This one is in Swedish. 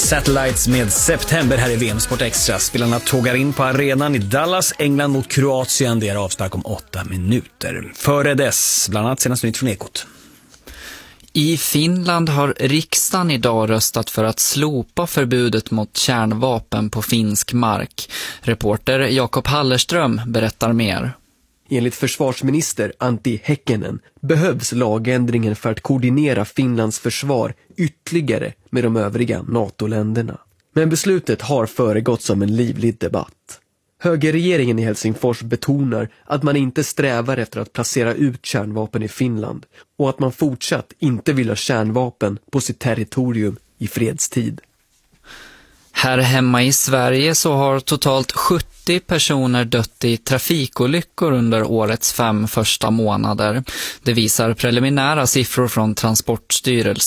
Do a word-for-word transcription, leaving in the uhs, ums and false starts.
Satellites med September här i V M Sport Extra. Spelarna tågar in på arenan i Dallas, England mot Kroatien. Det är avspark om åtta minuter. Före dess, bland annat senast nytt från Ekot. I Finland har riksdagen idag röstat för att slopa förbudet mot kärnvapen på finsk mark. Reporter Jakob Hallerström berättar mer. Enligt försvarsminister Antti Häkkinen behövs lagändringen för att koordinera Finlands försvar ytterligare med de övriga NATO-länderna. Men beslutet har föregåtts av en livlig debatt. Högerregeringen i Helsingfors betonar att man inte strävar efter att placera ut kärnvapen i Finland och att man fortsatt inte vill ha kärnvapen på sitt territorium i fredstid. Här hemma i Sverige så har totalt sjuttio personer dött i trafikolyckor under årets fem första månader. Det visar preliminära siffror från Transportstyrelsen.